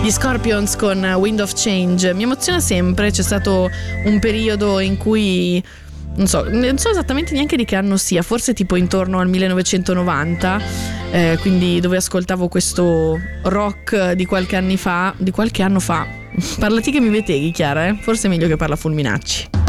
Gli Scorpions con Wind of Change mi emoziona sempre. C'è stato un periodo in cui non so esattamente neanche di che anno sia, forse tipo intorno al 1990, quindi dove ascoltavo questo rock di qualche anno fa. Parlati che mi veteghi, Chiara, forse è meglio che parla Fulminacci.